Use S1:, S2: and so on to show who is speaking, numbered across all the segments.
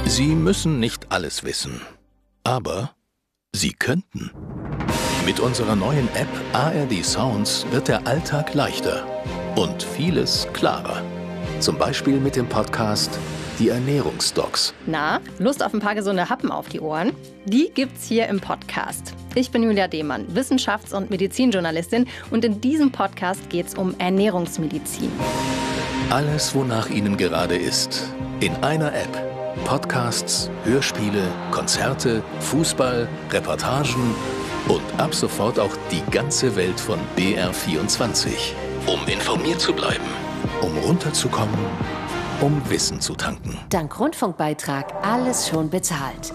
S1: Sie müssen nicht alles wissen, aber Sie könnten. Mit unserer neuen App ARD Sounds wird der Alltag leichter und vieles klarer. Zum Beispiel mit dem Podcast Die Ernährungsdocs.
S2: Na, Lust auf ein paar gesunde Happen auf die Ohren? Die gibt's hier im Podcast. Ich bin Julia Demann, Wissenschafts- und Medizinjournalistin, und in diesem Podcast geht's um Ernährungsmedizin.
S1: Alles, wonach Ihnen gerade ist, in einer App. Podcasts, Hörspiele, Konzerte, Fußball, Reportagen und ab sofort auch die ganze Welt von BR24. Um informiert zu bleiben, um runterzukommen, um Wissen zu tanken.
S3: Dank Rundfunkbeitrag alles schon bezahlt.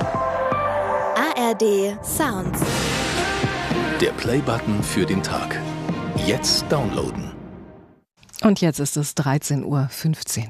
S4: ARD Sounds.
S1: Der Play-Button für den Tag. Jetzt downloaden.
S5: Und jetzt ist es 13:15 Uhr.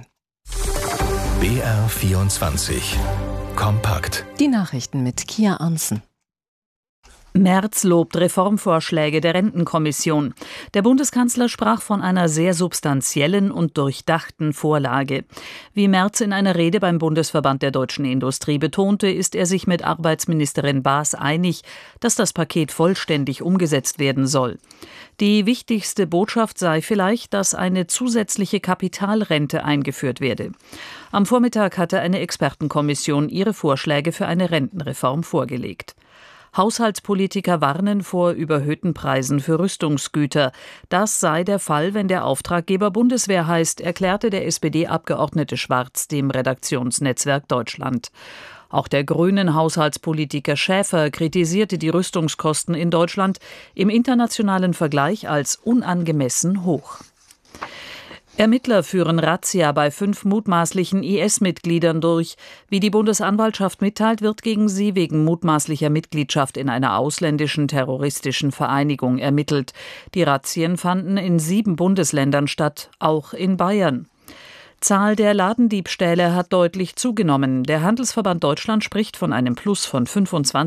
S1: BR24 Kompakt.
S5: Die Nachrichten mit Kia Arnsen.
S6: Merz lobt Reformvorschläge der Rentenkommission. Der Bundeskanzler sprach von einer sehr substanziellen und durchdachten Vorlage. Wie Merz in einer Rede beim Bundesverband der deutschen Industrie betonte, ist er sich mit Arbeitsministerin Baas einig, dass das Paket vollständig umgesetzt werden soll. Die wichtigste Botschaft sei vielleicht, dass eine zusätzliche Kapitalrente eingeführt werde. Am Vormittag hatte eine Expertenkommission ihre Vorschläge für eine Rentenreform vorgelegt. Haushaltspolitiker warnen vor überhöhten Preisen für Rüstungsgüter. Das sei der Fall, wenn der Auftraggeber Bundeswehr heißt, erklärte der SPD-Abgeordnete Schwarz dem Redaktionsnetzwerk Deutschland. Auch der grünen Haushaltspolitiker Schäfer kritisierte die Rüstungskosten in Deutschland im internationalen Vergleich als unangemessen hoch. Ermittler führen Razzia bei 5 mutmaßlichen IS-Mitgliedern durch. Wie die Bundesanwaltschaft mitteilt, wird gegen sie wegen mutmaßlicher Mitgliedschaft in einer ausländischen terroristischen Vereinigung ermittelt. Die Razzien fanden in 7 Bundesländern statt, auch in Bayern. Zahl der Ladendiebstähle hat deutlich zugenommen. Der Handelsverband Deutschland spricht von einem Plus von 25